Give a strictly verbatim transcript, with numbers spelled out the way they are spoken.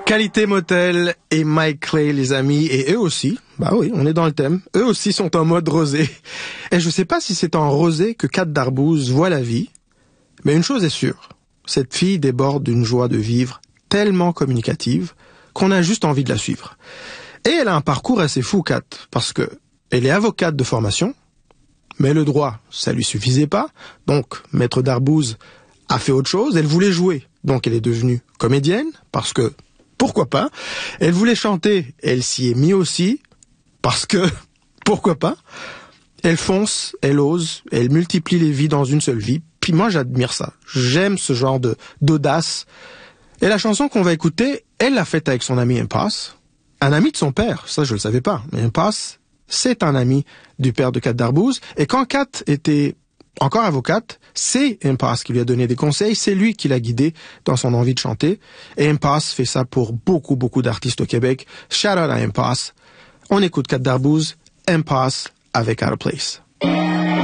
Qualité Motel et Mike Clay, les amis, et eux aussi, bah oui, on est dans le thème, eux aussi sont en mode rosé. Et je sais pas si c'est en rosé que Kat Darbouz voit la vie, mais une chose est sûre, cette fille déborde d'une joie de vivre tellement communicative qu'on a juste envie de la suivre. Et elle a un parcours assez fou, Kat, parce que elle est avocate de formation, mais le droit, ça lui suffisait pas, donc Maître Darbouz a fait autre chose, elle voulait jouer, donc elle est devenue comédienne, parce que pourquoi pas? Elle voulait chanter, elle s'y est mise aussi, parce que, pourquoi pas? Elle fonce, elle ose, elle multiplie les vies dans une seule vie, puis moi j'admire ça. J'aime ce genre de d'audace. Et la chanson qu'on va écouter, elle l'a faite avec son ami Impasse, un ami de son père, ça je le savais pas, mais Impasse, c'est un ami du père de Kat Darbouz, et quand Kat était encore avocate, c'est Impasse qui lui a donné des conseils, c'est lui qui l'a guidé dans son envie de chanter, et Impasse fait ça pour beaucoup, beaucoup d'artistes au Québec. Shout out à Impasse. On écoute Kat Darbouz, Impasse avec Out of Place.